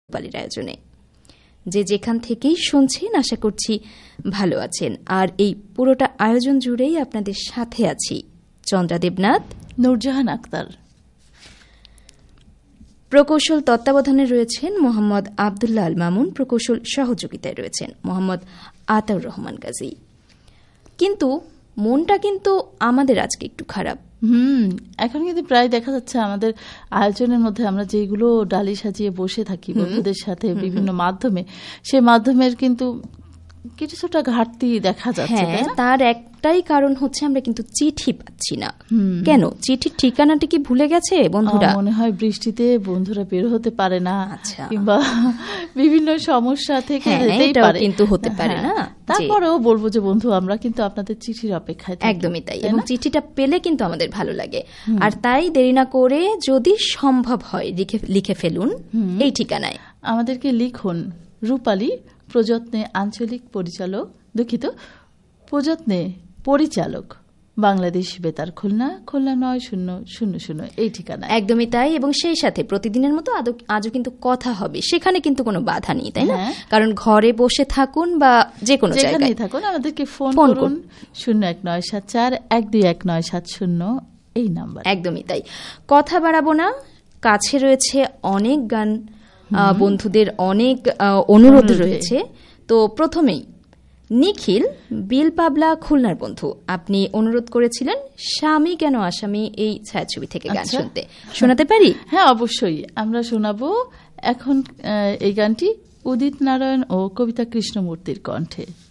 রূপালীর আয়োজনে। যে যেখান থেকেই শুনছেন আশা করছি ভালো আছেন। আর এই পুরোটা আয়োজন জুড়েই আপনাদের সাথে আছি চন্দ্রা দেবনাথ, নূরজাহান আক্তার। প্রকৌশল তত্ত্বাবধানে রয়েছেন মোহাম্মদ আবদুল্লাহ আল মামুন, প্রকৌশল সহযোগিতায় রয়েছেন মোহাম্মদ আতাউর রহমান গাজী। কিন্তু মনটা কিন্তু আমাদের আজকে একটু খারাপ। এখন কিন্তু প্রায় দেখা যাচ্ছে আমাদের আয়োজনের মধ্যে আমরা যেগুলো ডালি সাজিয়ে বসে থাকি বন্ধুদের সাথে বিভিন্ন মাধ্যমে, সেই মাধ্যমের কিন্তু কিছুটা ঘাটতি দেখা যাচ্ছে। তার একটাই কারণ হচ্ছে আমরা কিন্তু চিঠি পাচ্ছি না। কেন? চিঠির ঠিকানাটা কি ভুলে গেছে বন্ধুরা? মনে হয় বৃষ্টিতে বন্ধুরা বের হতে পারে না, কিংবা বিভিন্ন সমস্যা থেকে কিন্তু হতে পারে না। তারপরেও বলবো যে বন্ধু, আমরা কিন্তু আপনাদের চিঠির অপেক্ষায় থাকি। একদমই তাই। এবং চিঠিটা পেলে কিন্তু আমাদের ভালো লাগে। আর তাই দেরি না করে যদি সম্ভব হয় লিখে ফেলুন এই ঠিকানায়। আমাদেরকে লিখুন রূপালী, প্রযত্নে আঞ্চলিক পরিচালক, দুঃখিত, প্রযত্নে পরিচালক, বাংলাদেশ বেতার, খুলনা 9000 এই ঠিকানা। একদমই তাই। এবং সেই সাথে প্রতিদিনের মতো আজও কিন্তু কথা হবে, সেখানে কিন্তু কোনো বাধা নেই, তাই না? কারণ ঘরে বসে থাকুন বা যে কোনো জায়গায় থাকুন, আমাদেরকে ফোন করুন 019441219770 এই নাম্বার। একদমই তাই। কথা বাড়াবো না, কাছে রয়েছে অনেক গান, বন্ধুদের অনেক অনুরোধ রয়েছে। তো প্রথমেই নিখিল, বিলপাবলা, খুলনার বন্ধু, আপনি অনুরোধ করেছিলেন স্বামী কেন আসামি এই ছায়াছবি থেকে গান শুনতে। শোনাতে পারি? হ্যাঁ, অবশ্যই আমরা শোনাবো। এখন এই গানটি উদিত নারায়ণ ও কবিতা কৃষ্ণমূর্তির কণ্ঠে।